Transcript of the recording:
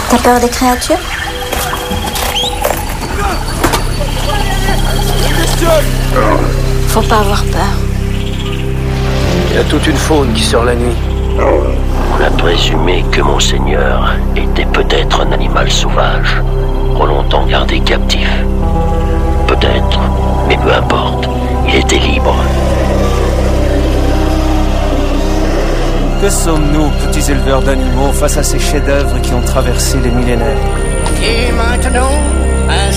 T'as peur des créatures? Faut pas avoir peur. Il y a toute une faune qui sort la nuit. On a présumé que mon seigneur était peut-être un animal sauvage, trop longtemps gardé captif. Peut-être, mais peu importe, il était libre. Que sommes-nous, petits éleveurs d'animaux, face à ces chefs-d'œuvre qui ont traversé les millénaires? Et maintenant, un